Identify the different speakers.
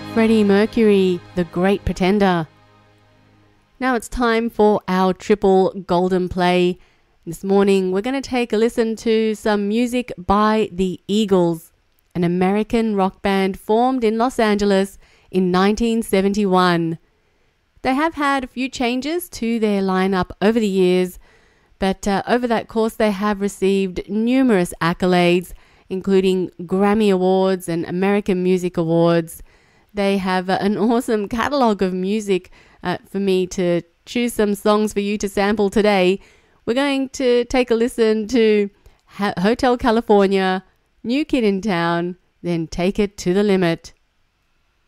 Speaker 1: Freddie Mercury, The Great Pretender. Now it's time for our triple golden play. This morning we're going to take a listen to some music by the Eagles, an American rock band formed in Los Angeles in 1971. They have had a few changes to their lineup over the years, but over that course they have received numerous accolades, including Grammy Awards and American Music Awards. They have an awesome catalogue of music for me to choose some songs for you to sample today. We're going to take a listen to Hotel California, New Kid in Town, then Take It to the Limit.